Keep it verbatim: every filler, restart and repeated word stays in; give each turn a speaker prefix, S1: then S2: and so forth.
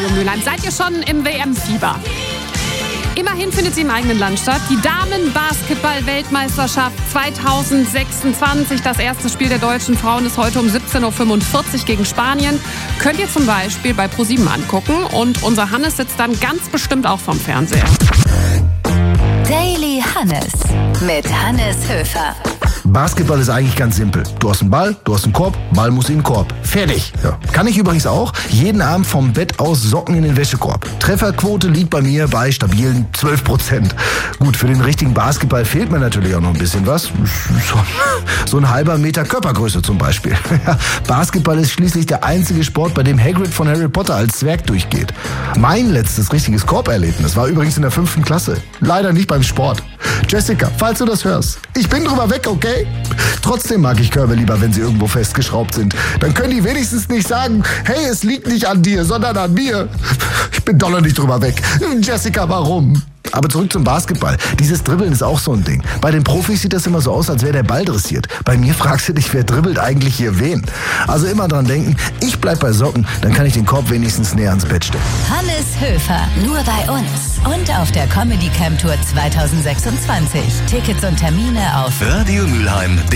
S1: Radio Mülheim. Seid ihr schon im W M-Fieber? Immerhin findet sie im eigenen Land statt. Die Damen-Basketball-Weltmeisterschaft zweitausendsechsundzwanzig. Das erste Spiel der deutschen Frauen ist heute um siebzehn Uhr fünfundvierzig gegen Spanien. Könnt ihr zum Beispiel bei ProSieben angucken. Und unser Hannes sitzt dann ganz bestimmt auch vorm Fernseher.
S2: Daily Hannes mit Hannes Höfer.
S3: Basketball ist eigentlich ganz simpel. Du hast einen Ball, du hast einen Korb, Ball muss in den Korb. Fertig. Ja. Kann ich übrigens auch. Jeden Abend vom Bett aus Socken in den Wäschekorb. Trefferquote liegt bei mir bei stabilen zwölf Prozent. Gut, für den richtigen Basketball fehlt mir natürlich auch noch ein bisschen was. So, so ein halber Meter Körpergröße zum Beispiel. Basketball ist schließlich der einzige Sport, bei dem Hagrid von Harry Potter als Zwerg durchgeht. Mein letztes richtiges Korberlebnis war übrigens in der fünften Klasse. Leider nicht beim Sport. Jessica, falls du das hörst, ich bin drüber weg, okay? Trotzdem mag ich Körbe lieber, wenn sie irgendwo festgeschraubt sind. Dann können die wenigstens nicht sagen, hey, es liegt nicht an dir, sondern an mir. Ich bin doller nicht drüber weg. Jessica, warum? Aber zurück zum Basketball. Dieses Dribbeln ist auch so ein Ding. Bei den Profis sieht das immer so aus, als wäre der Ball dressiert. Bei mir fragst du dich, wer dribbelt eigentlich hier wen? Also immer dran denken, ich bleib bei Socken, dann kann ich den Korb wenigstens näher ans Bett stellen.
S2: Hannes Höfer, nur bei uns. Und auf der Comedy Camp Tour zweitausendsechsundzwanzig. Tickets und Termine auf
S4: Radio Mülheim.